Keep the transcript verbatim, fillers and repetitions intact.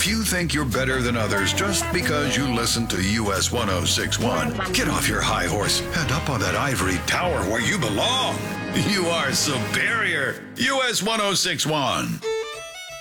If you think you're better than others just because you listen to U S one oh six one, get off your high horse and up on that ivory tower where you belong. You are superior. U S one oh six one.